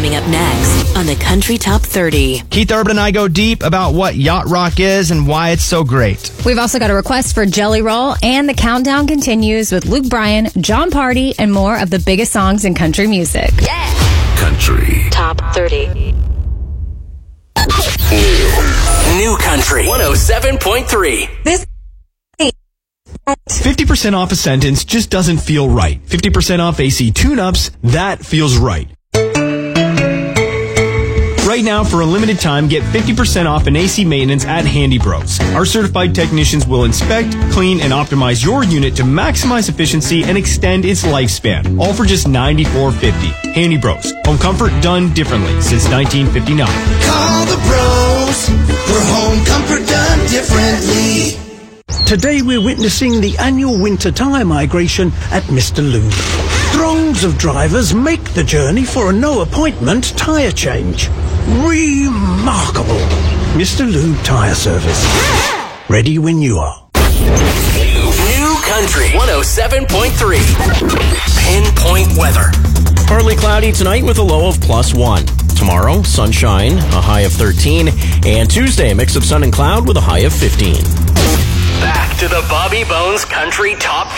Coming up next on the Country Top 30. Keith Urban and I go deep about what yacht rock is and why it's so great. We've also got a request for Jelly Roll, and the countdown continues with Luke Bryan, John Party, and more of the biggest songs in country music. Yeah! Country Top 30. New Country 107.3. This 50% off a sentence just doesn't feel right. 50% off AC tune-ups, that feels right. Right now, for a limited time, get 50% off an AC maintenance at Handy Bros. Our certified technicians will inspect, clean, and optimize your unit to maximize efficiency and extend its lifespan. All for just $94.50. Handy Bros. Home comfort done differently since 1959. Call the bros for home comfort done differently. Today we're witnessing the annual winter tyre migration at Mr. Lube. Throngs of drivers make the journey for a no-appointment tyre change. Remarkable. Mr. Lube Tyre Service. Ready when you are. New Country 107.3. Pinpoint weather. Partly cloudy tonight with a low of +1. Tomorrow, sunshine, a high of 13. And Tuesday, a mix of sun and cloud with a high of 15. Back to the Bobby Bones Country Top